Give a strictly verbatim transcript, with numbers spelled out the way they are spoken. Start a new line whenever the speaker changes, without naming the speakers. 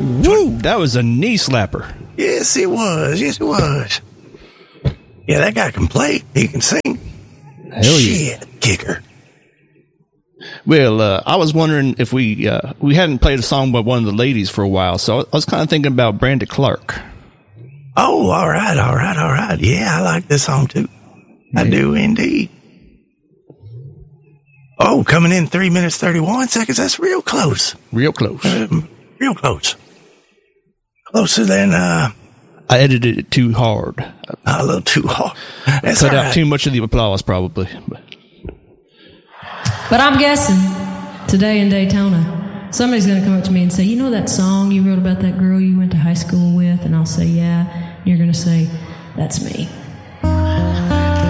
Woo! That was a knee slapper.
Yes, it was. Yes, it was. Yeah, that guy can play. He can sing.
Hell
Shit,
yeah.
kicker.
Well, uh, I was wondering if we uh, we hadn't played a song by one of the ladies for a while, so I was kind of thinking about Brandi Clark.
Oh, all right, all right, all right. Yeah, I like this song too. I do indeed. Oh, coming in three minutes, thirty-one seconds. That's real close.
Real close.
Um, real close. Closer than, uh,
I edited it too hard.
a little too hard. That's
Cut
all
out
right.
too much of the applause, probably. But
But I'm guessing today in Daytona, somebody's going to come up to me and say, you know that song you wrote about that girl you went to high school with? And I'll say, yeah. And you're going to say, that's me.